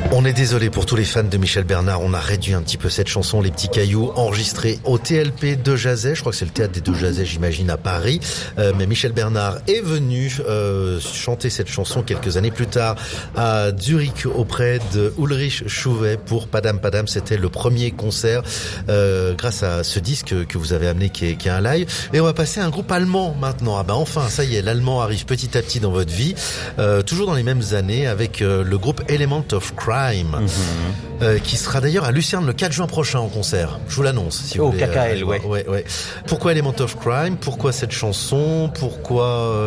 On est désolé pour tous les fans de Michel Bernard, on a réduit un petit peu cette chanson, Les Petits Cailloux, enregistrée au TLP de Jazet, je crois que c'est le théâtre des Deux Jazet, j'imagine, à Paris, mais Michel Bernard est venu chanter cette chanson quelques années plus tard à Zurich auprès de Ulrich Chouvet pour Padam Padam. C'était le premier concert grâce à ce disque que vous avez amené qui est un live. Et on va passer à un groupe allemand maintenant. Ah ben enfin, ça y est, l'allemand arrive petit à petit dans votre vie, toujours dans les mêmes années avec le groupe Element of Crime. Qui sera d'ailleurs à Lucerne le 4 juin prochain en concert. Je vous l'annonce. Si vous voulez, KKL, ouais. Pourquoi Element of Crime? Pourquoi cette chanson? Pourquoi